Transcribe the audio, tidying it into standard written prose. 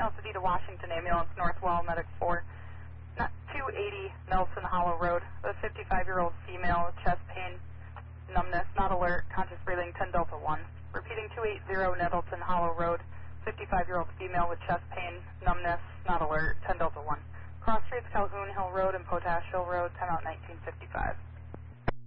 Altadena, Washington ambulance, Northwell Medic 4. Not 280 Nelson Hollow Road. A 55-year-old female with chest pain, numbness, not alert, conscious breathing, 10 Delta 1. Repeating 280 Nettleton Hollow Road. 55-year-old female with chest pain, numbness, not alert, 10 Delta 1. Cross Streets, Calhoun Hill Road and Potash Hill Road, timeout 1955.